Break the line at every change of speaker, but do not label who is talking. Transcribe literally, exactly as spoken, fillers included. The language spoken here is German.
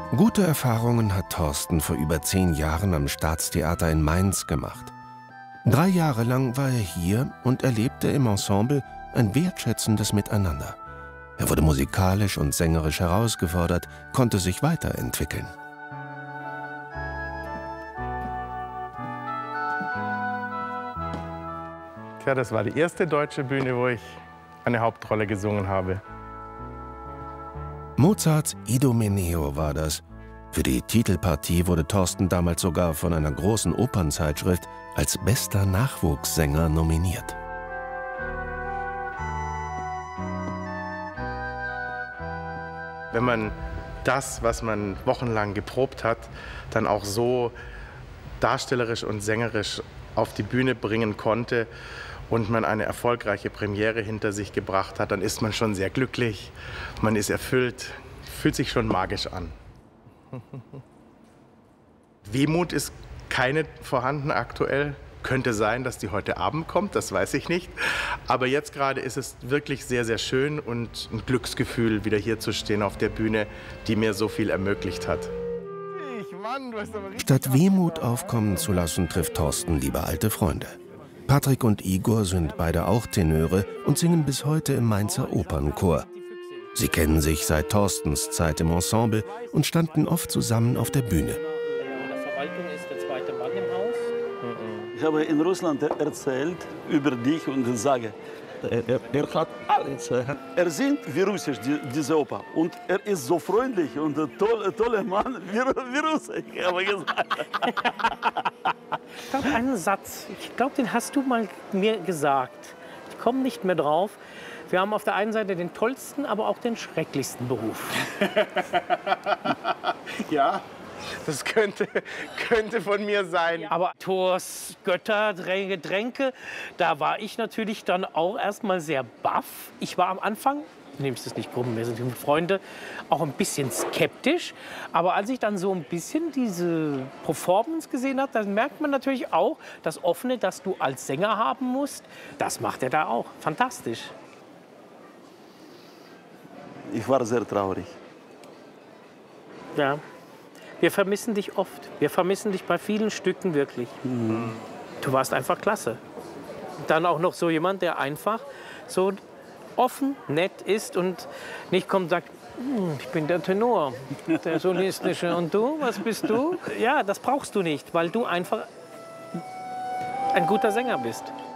Gute Erfahrungen hat Thorsten vor über zehn Jahren am Staatstheater in Mainz gemacht. Drei Jahre lang war er hier und erlebte im Ensemble ein wertschätzendes Miteinander. Er wurde musikalisch und sängerisch herausgefordert, konnte sich weiterentwickeln.
Tja, das war die erste deutsche Bühne, wo ich eine Hauptrolle gesungen habe.
Mozarts Idomeneo war das. Für die Titelpartie wurde Thorsten damals sogar von einer großen Opernzeitschrift als bester Nachwuchssänger nominiert.
Wenn man das, was man wochenlang geprobt hat, dann auch so darstellerisch und sängerisch auf die Bühne bringen konnte und man eine erfolgreiche Premiere hinter sich gebracht hat, dann ist man schon sehr glücklich, man ist erfüllt, fühlt sich schon magisch an. Wehmut ist keine vorhanden aktuell. Könnte sein, dass die heute Abend kommt, das weiß ich nicht. Aber jetzt gerade ist es wirklich sehr, sehr schön und ein Glücksgefühl, wieder hier zu stehen auf der Bühne, die mir so viel ermöglicht hat.
Statt Wehmut aufkommen zu lassen, trifft Thorsten lieber alte Freunde. Patrick und Igor sind beide auch Tenöre und singen bis heute im Mainzer Opernchor. Sie kennen sich seit Thorstens Zeit im Ensemble und standen oft zusammen auf der Bühne.
Ich habe in Russland erzählt über dich und sage, er, er, er hat alles. Er singt wie Russisch, die, diese Oper. Und er ist so freundlich und ein toller, toller Mann wie, wie Russisch, habe ich gesagt.
Ich glaube, einen Satz, ich glaube, den hast du mal mir gesagt. Ich komme nicht mehr drauf. Wir haben auf der einen Seite den tollsten, aber auch den schrecklichsten Beruf.
Ja, das könnte, könnte von mir sein.
Aber Thors Götter, Getränke, da war ich natürlich dann auch erstmal sehr baff. Ich war am Anfang, nehmt es nicht krumm, wir sind Freunde, auch ein bisschen skeptisch. Aber als ich dann so ein bisschen diese Performance gesehen habe, dann merkt man natürlich auch, das Offene, das du als Sänger haben musst, das macht er da auch. Fantastisch.
Ich war sehr traurig.
Ja. Wir vermissen dich oft. Wir vermissen dich bei vielen Stücken wirklich. Mhm. Du warst einfach klasse. Dann auch noch so jemand, der einfach so offen, nett ist und nicht kommt und sagt, hm, ich bin der Tenor, der Solistische. Und du, was bist du? Ja, das brauchst du nicht, weil du einfach ein guter Sänger bist.